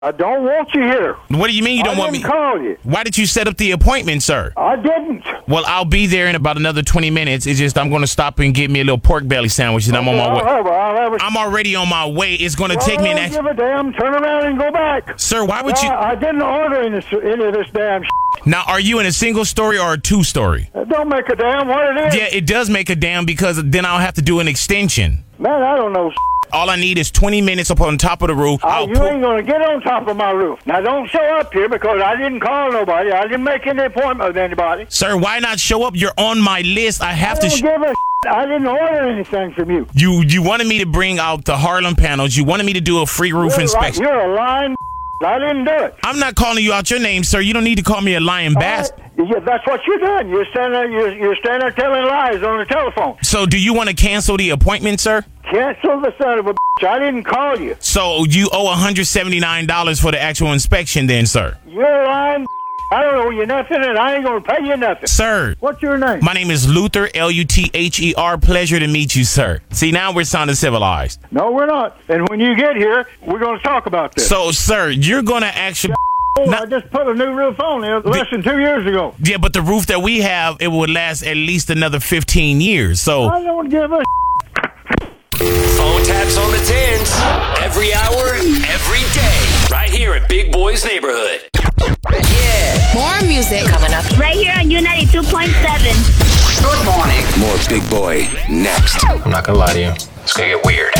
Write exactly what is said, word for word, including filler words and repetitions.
I don't want you here. What do you mean you don't I want me? didn't call you. Why did you set up the appointment, sir? I didn't. Well, I'll be there in about another twenty minutes. It's just I'm going to stop and get me a little pork belly sandwich, and I'm on my I'll way. have a, I'll have a, I'm already on my way. It's going to take me an I extra... don't give a damn. Turn around and go back. Sir, why would you... I, I didn't order any, any of this damn shit. Now, are you in a single story or a two story? It don't make a damn what it is. Yeah, it does make a damn because then I'll have to do an extension. Man, I don't know shit. All I need is twenty minutes up on top of the roof. Uh, I'll you pull- ain't going to get on top of my roof. Now, don't show up here because I didn't call nobody. I didn't make any appointment with anybody. Sir, why not show up? You're on my list. I have I to... don't Sh- give a shit. I didn't order anything from you. you you wanted me to bring out the Harlem panels. You wanted me to do a free roof You're, inspection. You're a lying. I didn't do it. I'm not calling you out your name, sir. You don't need to call me a lying bastard. Right. Yeah, that's what you're doing. You're standing there, you're, you're standing there telling lies on the telephone. So do you want to cancel the appointment, sir? Cancel the son of a bitch. I didn't call you. So you owe one hundred seventy-nine dollars for the actual inspection then, sir? You're lying. I don't owe you nothing, and I ain't going to pay you nothing. Sir. What's your name? My name is Luther, L U T H E R. Pleasure to meet you, sir. See, now we're sounding civilized. No, we're not. And when you get here, we're going to talk about this. So, sir, you're going to actually... Oh, Not- I just put a new roof on there less than two years ago. Yeah, but the roof that we have, it would last at least another fifteen years. So, I don't give a Phone taps on the tens. Every hour, every day. Right here in Big Boy's neighborhood. Yeah. More music coming up. Right here on U ninety-two point seven. Good morning. More Big Boy next. I'm not gonna lie to you. It's gonna get weird.